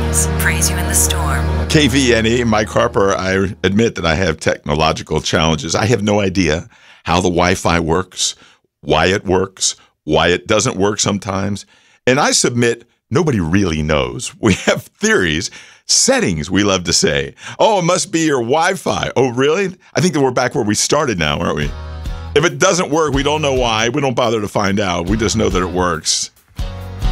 News. Praise you in the storm. KVNE, Mike Harper. I admit that I have technological challenges. I have no idea how the Wi-Fi works, why it doesn't work sometimes. And I submit nobody really knows. We have theories, settings, we love to say. Oh, it must be your Wi-Fi. Oh, really? I think that we're back where we started now, aren't we? If it doesn't work, we don't know why. We don't bother to find out. We just know that it works.